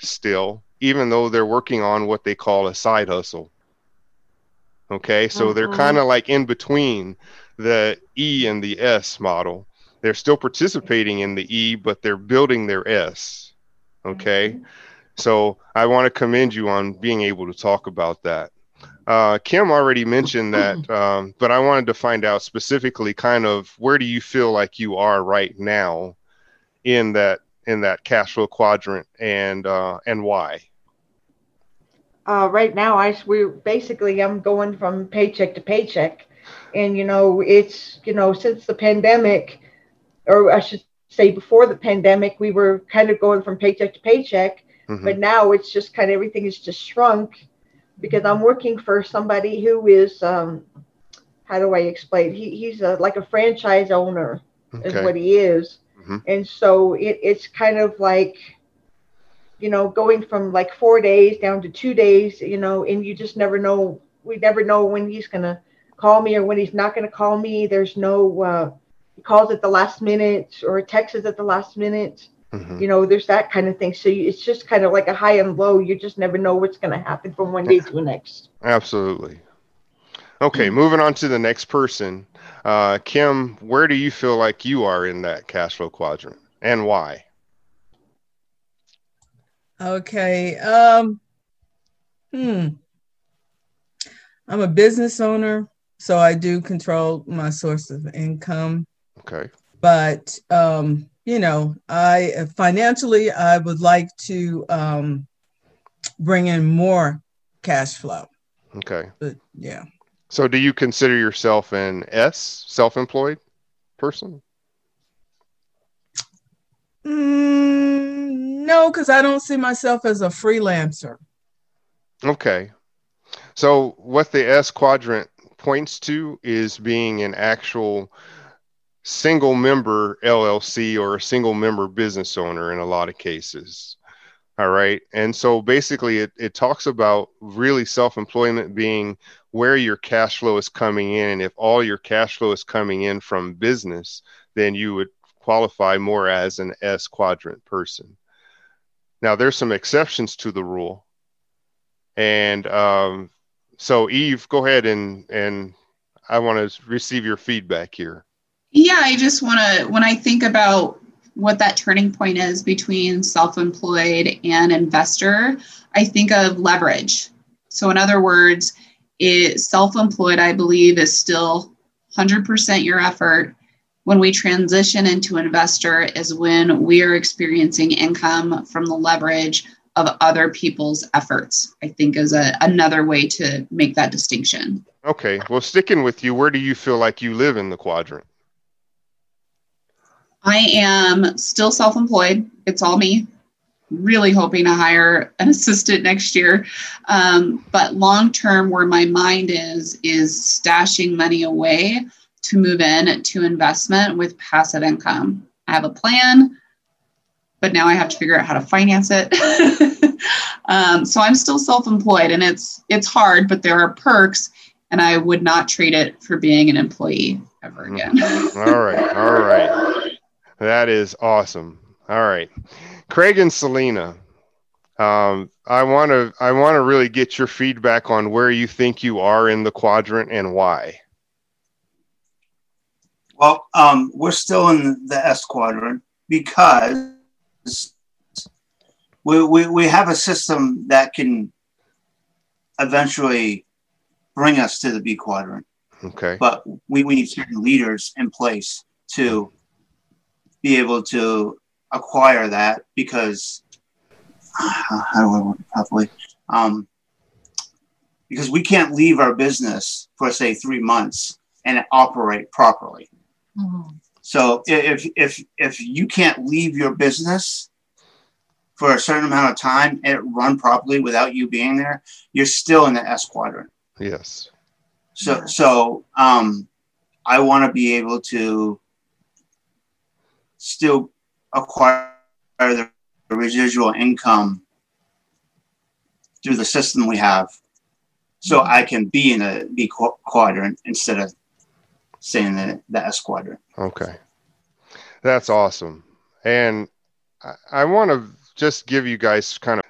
still, even though they're working on what they call a side hustle. Okay, so they're kind of like in between the E and the S model. They're still participating in the E, but they're building their S. Okay, so I want to commend you on being able to talk about that. Kim already mentioned that, but I wanted to find out specifically kind of where do you feel like you are right now in that cash flow quadrant, and why? Right now, I'm going from paycheck to paycheck, and it's since the pandemic, or I should say before the pandemic, we were kind of going from paycheck to paycheck, Mm-hmm. but now it's just kind of everything is just shrunk because I'm working for somebody who is how do I explain? He's like a franchise owner, is Okay. what he is, Mm-hmm. and so it's kind of like going from like 4 days down to 2 days, and you just never know. We never know when he's going to call me or when he's not going to call me. There's no, he calls at the last minute or texts at the last minute. Mm-hmm. There's that kind of thing. So it's just kind of like a high and low. You just never know what's going to happen from one day to the next. Absolutely. Okay, moving on to the next person. Kim, where do you feel like you are in that cash flow quadrant, and why? Okay. Hmm. I'm a business owner, so I do control my source of income. Okay. But I financially I would like to bring in more cash flow. Okay. But yeah. So do you consider yourself an S, self-employed person? No, because I don't see myself as a freelancer. Okay. So what the S quadrant points to is being an actual single member LLC or a single member business owner in a lot of cases. All right. And so basically it talks about really self-employment being where your cash flow is coming in. And if all your cash flow is coming in from business, then you would qualify more as an S quadrant person. Now, there's some exceptions to the rule. And so Eve, go ahead and I want to receive your feedback here. Yeah, I just want to, when I think about what that turning point is between self-employed and investor, I think of leverage. So in other words, self-employed, I believe, is still 100% your effort. When we transition into investor is when we are experiencing income from the leverage of other people's efforts, I think is another way to make that distinction. Okay. Well, sticking with you, where do you feel like you live in the quadrant? I am still self-employed. It's all me. Really hoping to hire an assistant next year. But long-term, where my mind is stashing money away to move in to investment with passive income. I have a plan, but now I have to figure out how to finance it. So I'm still self-employed, and it's hard, but there are perks, and I would not trade it for being an employee ever again. All right. That is awesome. All right. Craig and Selena, I want to really get your feedback on where you think you are in the quadrant and why. Well, we're still in the S quadrant because we have a system that can eventually bring us to the B quadrant. Okay. But we need certain leaders in place to be able to acquire that, because how do I work it properly? Because we can't leave our business for, say, 3 months and operate properly. Mm-hmm. So if you can't leave your business for a certain amount of time and it run properly without you being there, you're still in the S quadrant. Yes. So I want to be able to still acquire the residual income through the system we have, so I can be in a B quadrant instead of staying in the S quadrant. Okay. That's awesome. And I want to just give you guys kind of